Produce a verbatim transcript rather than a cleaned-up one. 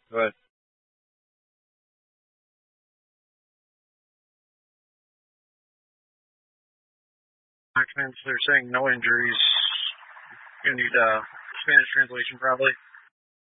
Go ahead. Documents, they're saying no injuries. You need uh, Spanish translation, probably.